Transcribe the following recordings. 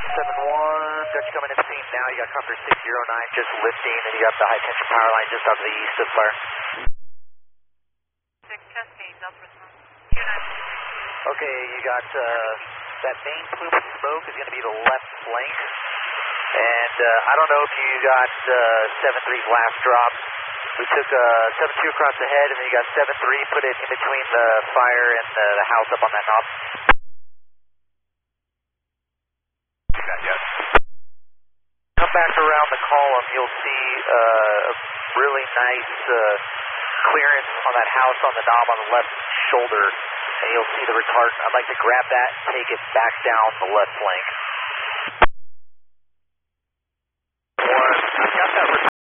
7-1, got you coming in scene now. You got comfort 609 just lifting, and you got the high tension power line just off the east of flare. 6 Cascade, Delta response. 29. Okay, you got that main plume of smoke is going to be the left flank. And I don't know if you got 7-3's last drop. We took 7-2 across the head, and then you got 7-3, put it in between the fire and the house up on that knob. Yes. Come back around the column, you'll see a really nice clearance on that house on the knob on the left shoulder, and you'll see the retardant. I'd like to grab that and take it back down the left flank. I've got that retardant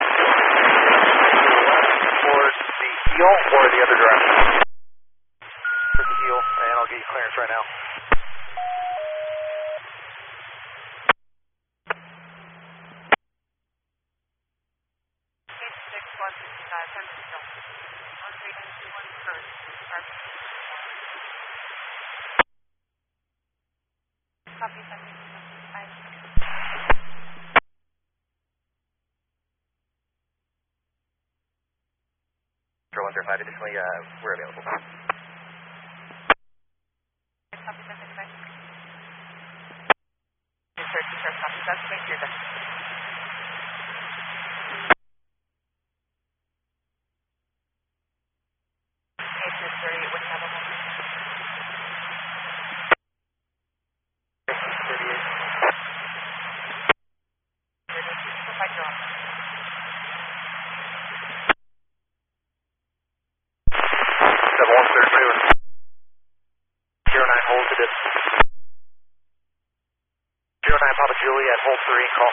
Towards the heel or the other direction? Towards the heel, and I'll get you clearance right now. Copy, Control 105, additionally, we're available. copy, copy, that's make sure that. Papa Juliet, hold 3, call.